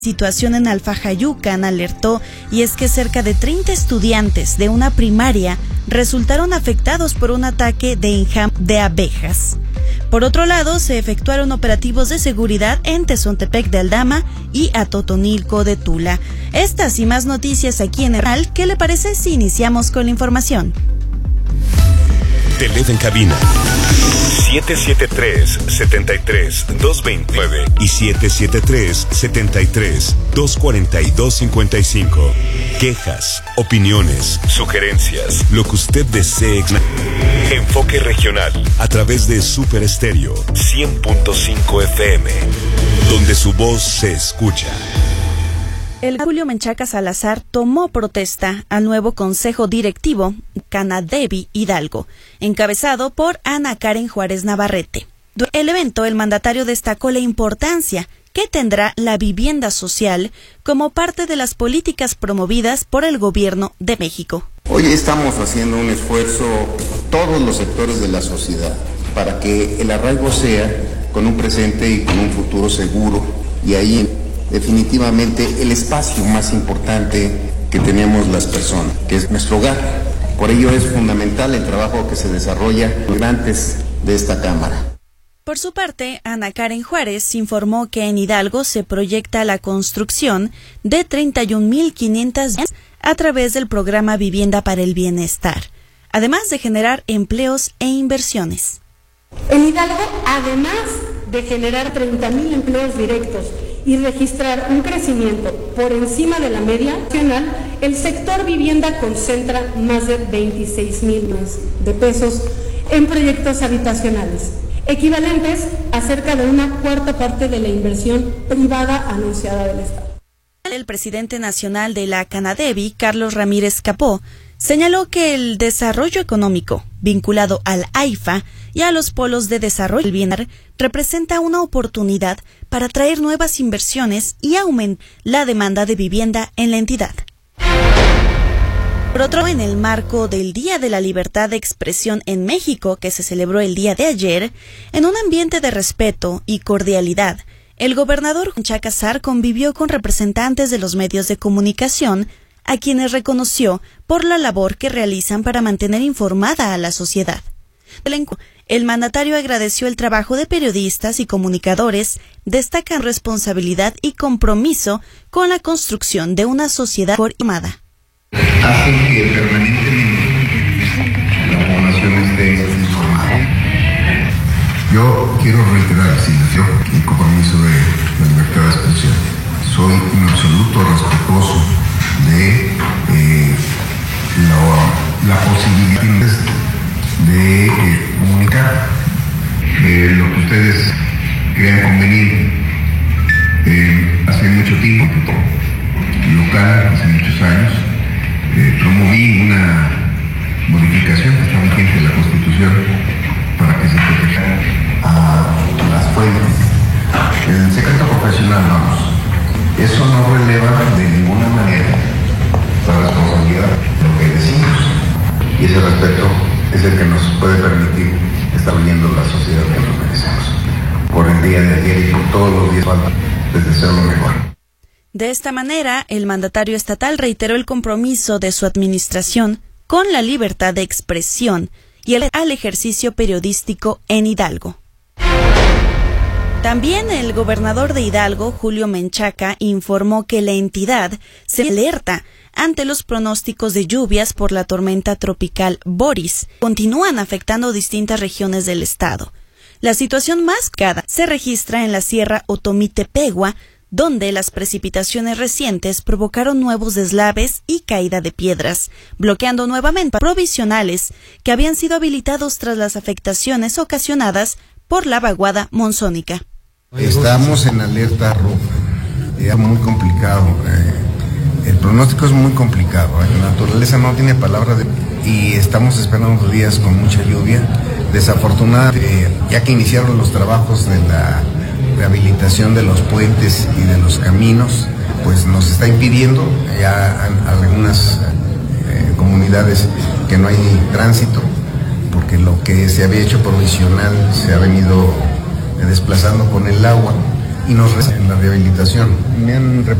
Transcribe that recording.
Situación en Alfajayucan alertó, y es que cerca de 30 estudiantes de una primaria resultaron afectados por un ataque de enjambre de abejas. Por otro lado, se efectuaron operativos de seguridad en Tezontepec de Aldama y Atotonilco de Tula. Estas y más noticias aquí en el canal. ¿Qué le parece si iniciamos con la información? Teled en cabina 773-73-229 y 773-73-242-55. Quejas, opiniones, sugerencias, lo que usted desee. Enfoque regional a través de Super Estéreo 100.5 FM, donde su voz se escucha. El Julio Menchaca Salazar tomó protesta al nuevo Consejo Directivo Canadevi Hidalgo, encabezado por Ana Karen Juárez Navarrete. Durante el evento, el mandatario destacó la importancia que tendrá la vivienda social como parte de las políticas promovidas por el Gobierno de México. Hoy estamos haciendo un esfuerzo, todos los sectores de la sociedad, para que el arraigo sea con un presente y con un futuro seguro, y ahí definitivamente el espacio más importante que tenemos las personas, que es nuestro hogar. Por ello es fundamental el trabajo que se desarrolla antes de esta Cámara. Por su parte, Ana Karen Juárez informó que en Hidalgo se proyecta la construcción de 31.500 a través del programa Vivienda para el Bienestar, además de generar empleos e inversiones. En Hidalgo, además de generar 30.000 empleos directos y registrar un crecimiento por encima de la media nacional, el sector vivienda concentra más de 26.000 millones de pesos en proyectos habitacionales, equivalentes a cerca de una cuarta parte de la inversión privada anunciada del Estado. El presidente nacional de la Canadevi, Carlos Ramírez Capó, señaló que el desarrollo económico vinculado al AIFA y a los polos de desarrollo del bienestar representa una oportunidad para atraer nuevas inversiones y aumentar la demanda de vivienda en la entidad. Por otro, en el marco del Día de la Libertad de Expresión en México, que se celebró el día de ayer, en un ambiente de respeto y cordialidad, el gobernador Menchaca Salazar convivió con representantes de los medios de comunicación, a quienes reconoció por la labor que realizan para mantener informada a la sociedad. El mandatario agradeció el trabajo de periodistas y comunicadores, destacando responsabilidad y compromiso con la construcción de una sociedad informada. Hacen que permanentemente la población esté informada. Yo quiero reiterar el compromiso de la libertad de expresión. Soy un absoluto respetuoso de la posibilidad de comunicar lo que ustedes crean conveniente. Hace mucho tiempo, local, hace muchos años, promoví una modificación que está vigente en la Constitución para que se protejan a las fuentes. El secreto profesional, vamos, eso no releva de ninguna manera la responsabilidad de lo que decimos, y ese respeto es el que nos puede permitir estar viviendo la sociedad que nos merecemos. Por el día de ayer y por todos los días les deseo lo mejor. De esta manera, el mandatario estatal reiteró el compromiso de su administración con la libertad de expresión y al ejercicio periodístico en Hidalgo. También el gobernador de Hidalgo, Julio Menchaca, informó que la entidad se alerta ante los pronósticos de lluvias por la tormenta tropical Boris. Continúan afectando distintas regiones del estado. La situación más cara se registra en la Sierra Otomí-Tepehua, donde las precipitaciones recientes provocaron nuevos deslaves y caída de piedras, bloqueando nuevamente provisionales que habían sido habilitados tras las afectaciones ocasionadas por la vaguada monzónica. Estamos en alerta roja, es muy complicado, el pronóstico es muy complicado, la naturaleza no tiene palabra y estamos esperando unos días con mucha lluvia. Desafortunadamente, ya que iniciaron los trabajos de la rehabilitación de los puentes y de los caminos, pues nos está impidiendo ya algunas comunidades que no hay tránsito, porque lo que se había hecho provisional se ha venido desplazando con el agua. y nos en la rehabilitación. Me han